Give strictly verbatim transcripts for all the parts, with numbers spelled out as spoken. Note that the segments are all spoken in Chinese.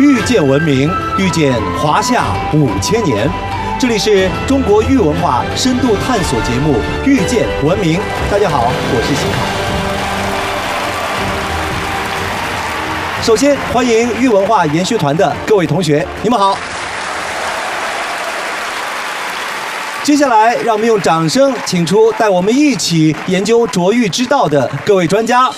遇见文明，遇见华夏五千年。这里是中国玉文化深度探索节目《遇见文明》。大家好，我是辛考。首先欢迎玉文化研学团的各位同学，你们好。接下来，让我们用掌声请出带我们一起研究琢玉之道的各位专家。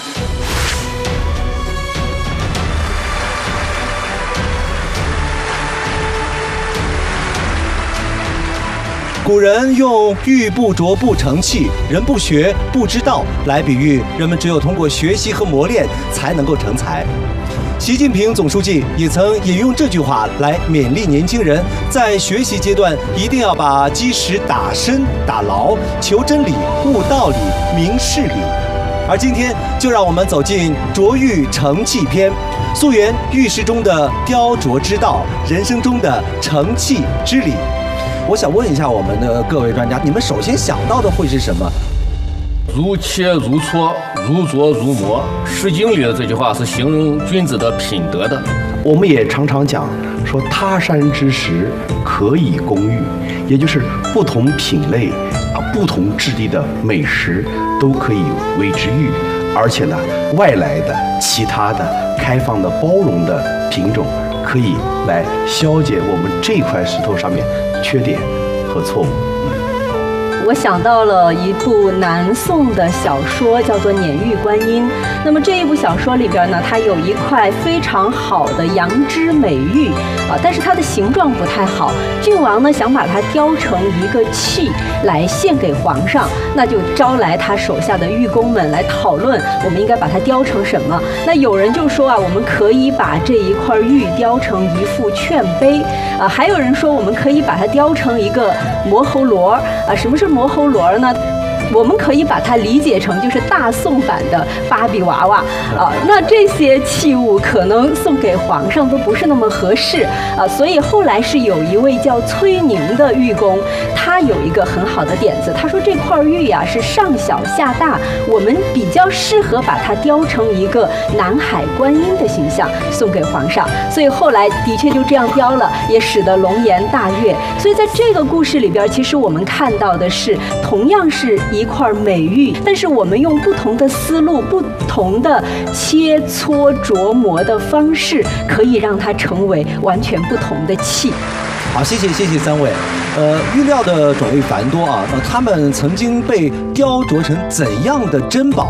古人用玉不琢不成器，人不学不知道来比喻人们只有通过学习和磨练才能够成才。习近平总书记也曾引用这句话来勉励年轻人，在学习阶段一定要把基石打深打牢，求真理、悟道理、明事理。而今天就让我们走进琢玉成器篇，溯源玉石中的雕琢之道，人生中的成器之理。我想问一下我们的各位专家，你们首先想到的会是什么？ 如切如磋，如琢如磨。《诗经》里的这句话是形容君子的品德的。 我们也常常讲说，他山之石，可以攻玉，也就是不同品类啊、不同质地的美食都可以为之玉，而且呢，外来的、其他的、开放的、包容的品种，可以来消解我们这块石头上面缺点和错误。 我想到了一部南宋的小说，叫做《碾玉观音》。那么这一部小说里边呢，它有一块非常好的羊脂美玉啊，但是它的形状不太好。郡王呢想把它雕成一个器来献给皇上，那就招来他手下的玉工们来讨论，我们应该把它雕成什么？那有人就说啊，我们可以把这一块玉雕成一副劝碑啊，还有人说我们可以把它雕成一个磨喉螺啊。什么是磨喉螺呢？我们可以把它理解成就是大宋版的芭比娃娃啊。那这些器物可能送给皇上都不是那么合适啊，所以后来是有一位叫崔宁的玉工，他有一个很好的点子，他说这块玉呀、啊、是上小下大，我们比较适合把它雕成一个南海观音的形象送给皇上，所以后来的确就这样雕了，也使得龙颜大悦。所以在这个故事里边，其实我们看到的是同样是一块美玉，但是我们用不同的思路、不同的切磋琢磨的方式，可以让它成为完全不同的器。 好，谢谢谢谢三位。呃，玉料的种类繁多啊，呃，他们曾经被雕琢成怎样的珍宝